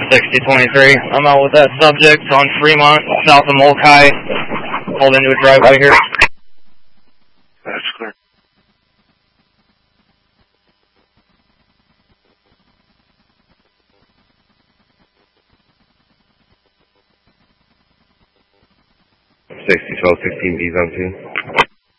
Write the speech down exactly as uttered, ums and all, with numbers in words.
sixty twenty-three. I'm out with that subject on Fremont, south of Molkai. Pulled into a driveway here. That's clear. sixty twelve sixteen B's on two.